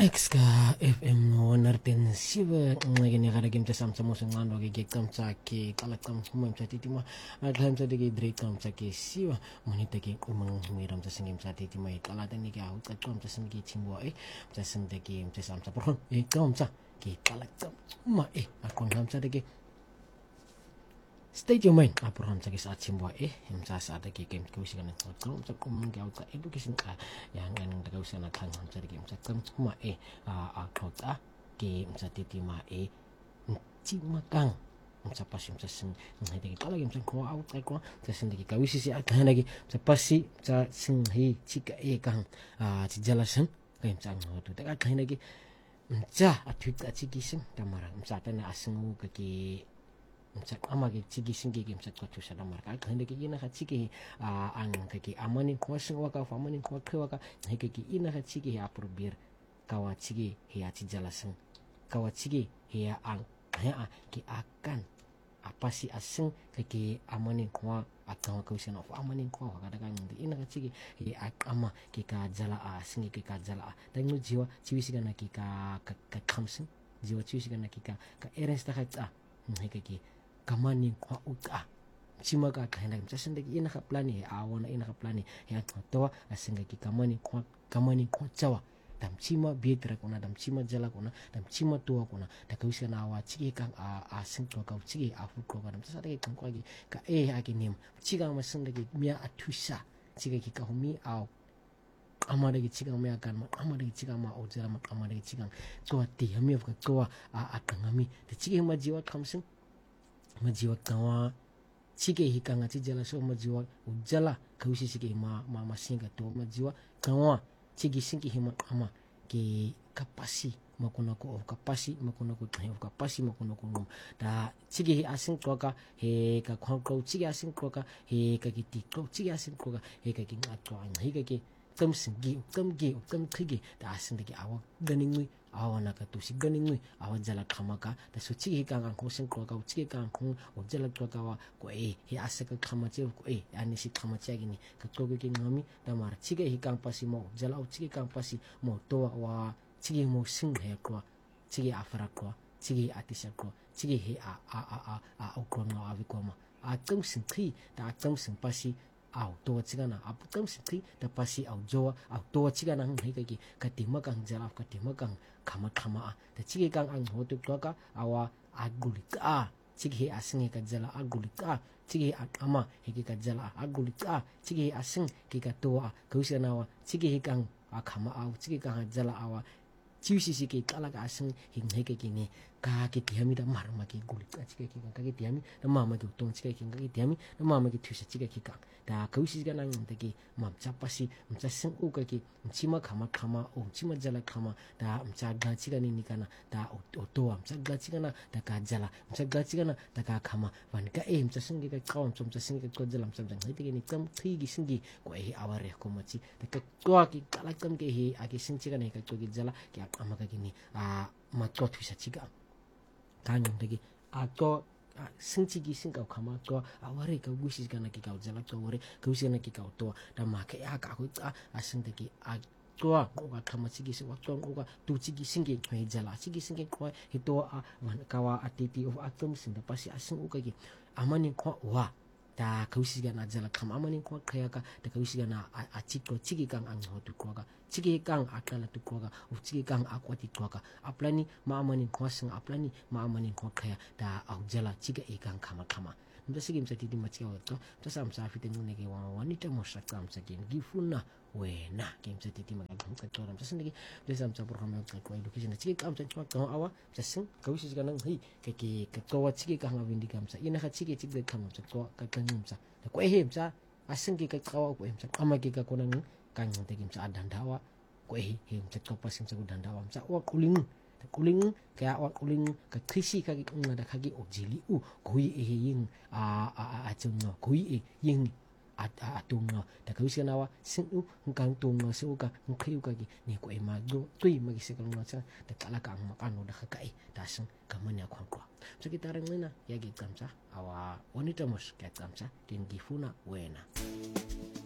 Exka FM nartensiva ngene gara game ta samsa mo sangano ke kamsa ke kala kam humam sa titima agam sa dege dre kamsa ke siwa monita ke umang miram sa singim sa titima kala tani ke au ka kamsa singi timbo sa sinde ke samsa por kamsa ke kala kam ma akon kamsa dege State your mind apuram sa kisa chimbo sa sa dege game ko sigan ko sa kum ga ka education ka yang kan daga usana kan sa dege sa kam ma a kota ke sa titima chimakang sa pasim sa sing dege kala game sa ko out ko sa sing dege ka wisi si akan dege sa pasi sa sing hi chika kang chijalasan game sa ngoto daga kan dege sa atwita chigising tamara sa tana asmu ke Msak amagi chigi singi game sa ko sa damar ka hande ki ina ka chigi ang ke amani ko sing waka famani ko waka heke ki ina ka chigi apurubir kawa chigi ya chijalasan kawa chigi ya ang ki akan apa si asing ke amani ko atang ko sing of amani ko kada kan ina ka chigi ya ama ki ka jala singi ki ka jala dan mu jiwa chiwi sigana ki ka khamsin jiwa chiwi sigana ki ka erens ta ka heke ki kamani kwa uta chimaga kahenda mchasende ina ka plani awana ina ka plani ya toa asenga ki kamani kwa chawa dam chima bietra kona dam chima jala kona dam chima tua kona da kawisa na wa chiki kang asing to ka chiki afu ko dam sa de kan kwa ka ake nim chiga masende ki mia atusa chiga ki ka humi au amada ki chiga mia kan amada ki chiga ma ojera ma amada ki chiga to ti hami of ka to akangami de chiki ma jiwa kamsin majiwa kawa chike hikanga chijala so majiwa ujala kausi sike ma singa to majiwa kawa chigi sinki hima ama ke kapasi makuna ko kapasi makuna ko kapasi makuna ko ngom da chigi hi asing ko ka he ka ko chigi asing ko ka he ka kiti ko chigi asing ko ka he ka king atwa he ka ke kam singi kam khige da asing de awa ganingui awana ka tusi ganingui awa jala khamaka da so chigi ka ko sing ko ka chigi ka ko jala ko ka wa ko he asaka khama che ko ani si khama che gini ka ko ke ngami da mar chigi hi ka pasi mo jala o chigi ka pasi mo to wa chigi mo sing he ko chigi afara ko chigi atisa ko chigi he o ko no avi ko ma atam sing khi da atam sing pasi au to chigana apukam sikri da pasi au jowa au to chigana hang heke ka timakang jala ka timakang khama da chige kang ang hotu ka awa agulika chige asing ka jala agulika chige ama heke ka jala agulika chige asing ki ka to kausana wa chige kang khama au chige kang jala awa chiusi ke kala ka asing hing heke ni ka ke tiami da marma ke gulika chige ki ka ke tiami da mama ke tong chige ki ka ke tiami da mama ke thusa chige ki ka da kausi ga nang de ki mam chapasi mcha sing u ka ki mchima khama o chima jala khama da mcha ga chiga ni kana da to mcha ga chiga na da ka jala mcha ga chiga na da ka khama wan ka mcha sing ka kaum mcha sing ka ko jala mcha jang hite ni kam thi gi singi ko aware ko machi da ka to ki kala kam ke hi agi sing chiga ne ka to ki jala ki ama ka ni ma to thusa chiga kanyang de ki to singchigi singkau kama to aware ka gusi kana ki kau jala to wore gusi na ki kau to da ma ke ka ko asing de ki to ko ka kama chigi se wakto ko ka tu chigi singi me jala chigi singi ko hito man kawa atiti of atom sin da pasi asing u ka ki amani ko wa da kausi gana jala kama amani ko kaya ka da kausi gana a chiko chigi kang ang hotu ko ka chigi kang akala tu ko ka u chigi kang akwati ko ka aplani ma amani ko sing aplani ma amani ko kaya da au jala chiga kang kama mta sigim sa titi machi ko to sam sa fiten ne ke wa wani ta mo sakam sa gen gifuna we na game sa titi mag ka to ram sa sindi ke sam sa program ko education chigi kam sa ko awa sa sing kausi gana hi ke to wa chigi kang awindi kam sa ina ka chigi kam sa to ka kanyum sa ko sa asing ki ka kawa ko sa ama ki ka ko nang kang te kim sa dandawa ko sa to pasing sa dandawa sa wa kuling kaya wa kuling ka krisi ka da kagi ojili koi yin no koi yin atung no da kausi na wa sin kang tung no se ka kriu ka gi ni ko ma do tui ma gi se ka no sa da kala ka ang makano da ka da sing ka manya kwa so kita reng na ya gi kamsa awa wanita mos ka kamsa din gifuna wena